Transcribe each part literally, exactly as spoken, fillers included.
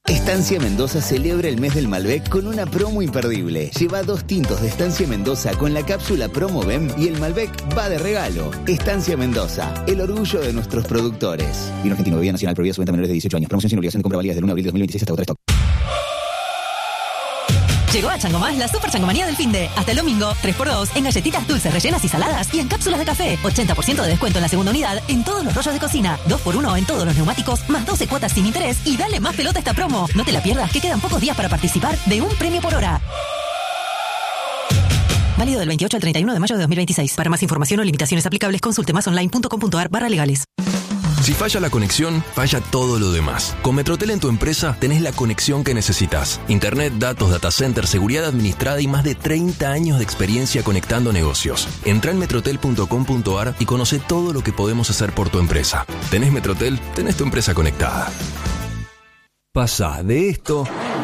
Estancia Mendoza celebra el mes del Malbec con una promo imperdible. Lleva dos tintos de Estancia Mendoza con la cápsula Promo B E M y el Malbec va de regalo. Estancia Mendoza, el orgullo de nuestros productores. Vino argentino, bebida nacional, prohibida su venta a menores de dieciocho años. Promoción sin obligación de compra válida desde el uno de abril de dos mil veintiséis hasta agotar stock. Llegó a Chango Más la super changomanía del finde. Hasta el domingo, tres por dos en galletitas dulces rellenas y saladas y en cápsulas de café. ochenta por ciento de descuento en la segunda unidad en todos los rollos de cocina. dos por uno en todos los neumáticos, más doce cuotas sin interés y dale más pelota a esta promo. No te la pierdas, que quedan pocos días para participar de un premio por hora. Válido del veintiocho al treinta y uno de mayo de dos mil veintiséis. Para más información o limitaciones aplicables, consulte masonline.com.ar barra legales. Si falla la conexión, falla todo lo demás. Con Metrotel en tu empresa tenés la conexión que necesitas. Internet, datos, data center, seguridad administrada y más de treinta años de experiencia conectando negocios. Entrá en metrotel punto com punto ar y conoce todo lo que podemos hacer por tu empresa. ¿Tenés Metrotel? Tenés tu empresa conectada. Pasá de esto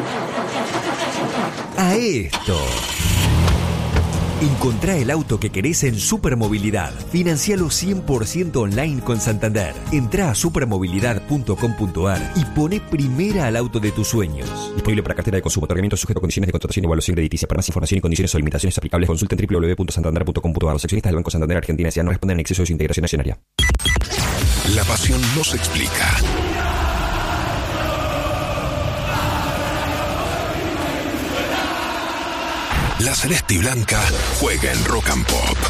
a esto. Encontrá el auto que querés en Supermovilidad. Financialo cien por ciento online con Santander. Entrá a supermovilidad punto com punto ar y poné primera al auto de tus sueños. Disponible para cartera de consumo. Otorgamiento sujeto a condiciones de contratación y evaluación crediticia. Para más información y condiciones o limitaciones aplicables, consulten doble u doble u doble u punto santander punto com punto ar. Los accionistas del Banco Santander Argentina S A no responden en exceso de su integración accionaria. La pasión no se explica. La Celeste y Blanca juega en Rock and Pop.